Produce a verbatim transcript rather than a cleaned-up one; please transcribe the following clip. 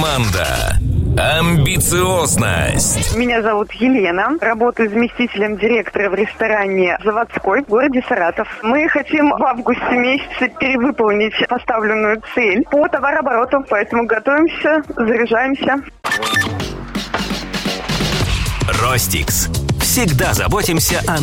Команда. Амбициозность. Меня зовут Елена. Работаю заместителем директора в ресторане «Заводской» в городе Саратов. Мы хотим в августе месяце перевыполнить поставленную цель по товарообороту, поэтому готовимся, заряжаемся. Ростикс. Всегда заботимся о